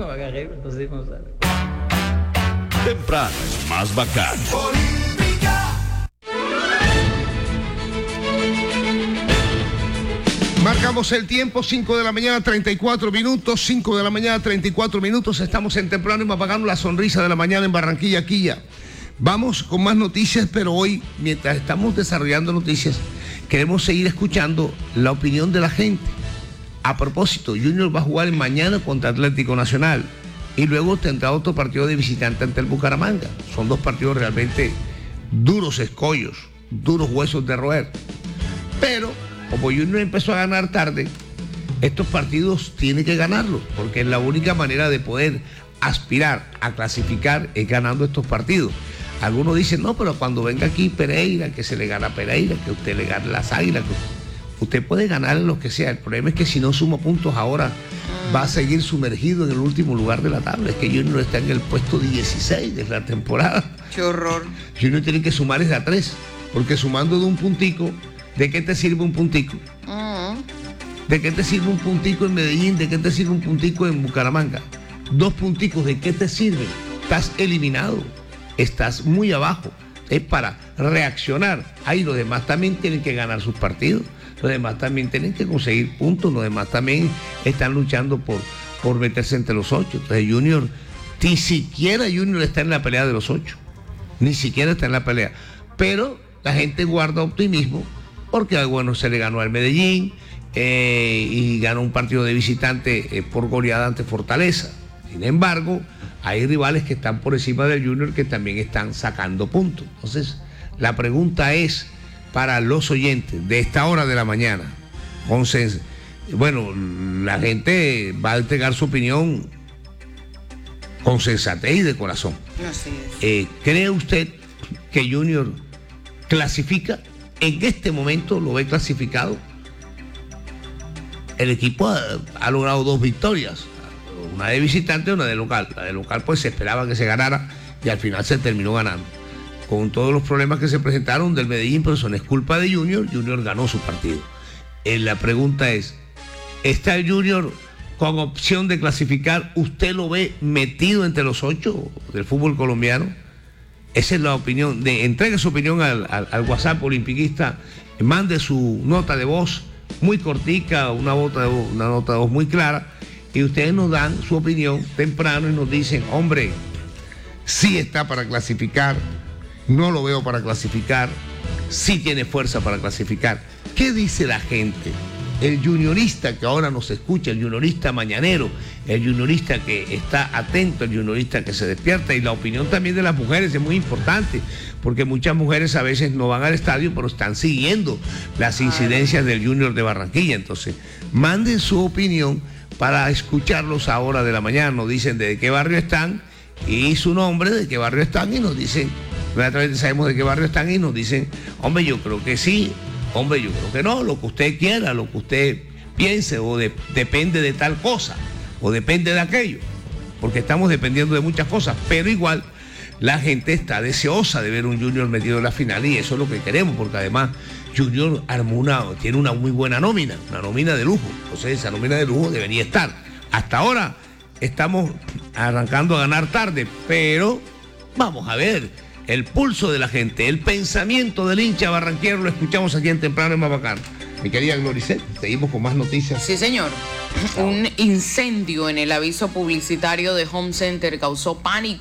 No, agarré, entonces no sale. Temprano es más bacán. Marcamos el tiempo, 5 de la mañana, 34 minutos, 5 de la mañana, 34 minutos. Estamos en Temprano y más bacán, la sonrisa de la mañana en Barranquilla, Quilla. Vamos con más noticias, pero hoy, mientras estamos desarrollando noticias, queremos seguir escuchando la opinión de la gente. A propósito, Junior va a jugar mañana contra Atlético Nacional y luego tendrá otro partido de visitante ante el Bucaramanga. Son dos partidos realmente duros escollos, duros huesos de roer. Pero como Junior empezó a ganar tarde, estos partidos tiene que ganarlos, porque es la única manera de poder aspirar a clasificar es ganando estos partidos. Algunos dicen, no, pero cuando venga aquí Pereira, que se le gana a Pereira, que usted le gane las Águilas, que usted puede ganar en lo que sea. El problema es que si no suma puntos ahora, va a seguir sumergido en el último lugar de la tabla. Es que Junior está en el puesto 16 de la temporada. ¡Qué horror! Junior tiene que sumar desde a 3, porque sumando de un puntico, ¿de qué te sirve un puntico? ¿De qué te sirve un puntico en Medellín? ¿De qué te sirve un puntico en Bucaramanga? 2 punticos, ¿de qué te sirven? Estás eliminado, estás muy abajo. Es para reaccionar. Ahí los demás también tienen que ganar sus partidos, los demás también tienen que conseguir puntos, los demás también están luchando por meterse entre los 8. Entonces Junior, ni siquiera Junior está en la pelea de los 8, ni siquiera está en la pelea. Pero la gente guarda optimismo, porque bueno, se le ganó al Medellín y ganó un partido de visitante por goleada ante Fortaleza. Sin embargo, hay rivales que están por encima del Junior que también están sacando puntos. Entonces, la pregunta es para los oyentes de esta hora de la mañana. Bueno, la gente va a entregar su opinión con sensatez y de corazón. Así es. ¿Cree usted que Junior clasifica? En este momento lo ve clasificado. El equipo ha logrado 2 victorias, una de visitante y una de local. La de local pues se esperaba que se ganara y al final se terminó ganando, con todos los problemas que se presentaron del Medellín, pero eso no es culpa de Junior. Junior ganó su partido. La pregunta es, ¿está el Junior con opción de clasificar? ¿Usted lo ve metido entre los 8 del fútbol colombiano? Esa es la opinión. Entregue su opinión al WhatsApp olimpiquista, mande su nota de voz muy cortica, una nota de voz muy clara, y ustedes nos dan su opinión temprano y nos dicen, hombre, sí está para clasificar, no lo veo para clasificar, sí tiene fuerza para clasificar. ¿Qué dice la gente? El juniorista que ahora nos escucha, el juniorista mañanero, el juniorista que está atento, el juniorista que se despierta, y la opinión también de las mujeres es muy importante, porque muchas mujeres a veces no van al estadio, pero están siguiendo las incidencias del Junior de Barranquilla. Entonces, manden su opinión para escucharlos a hora de la mañana. Nos dicen de qué barrio están y su nombre, de qué barrio están, y nos dicen, inmediatamente sabemos de qué barrio están y nos dicen, hombre, yo creo que sí, hombre, yo creo que no, lo que usted quiera, lo que usted piense, o depende de tal cosa, o depende de aquello, porque estamos dependiendo de muchas cosas, pero igual la gente está deseosa de ver un Junior metido en la final, y eso es lo que queremos, porque además Junior tiene una muy buena nómina, una nómina de lujo. Entonces esa nómina de lujo debería estar. Hasta ahora estamos arrancando a ganar tarde, pero vamos a ver el pulso de la gente, el pensamiento del hincha barranquero, lo escuchamos aquí en Temprano y más bacán. Mi querida Gloricet, seguimos con más noticias. Sí, señor. Un incendio en el aviso publicitario de Home Center causó pánico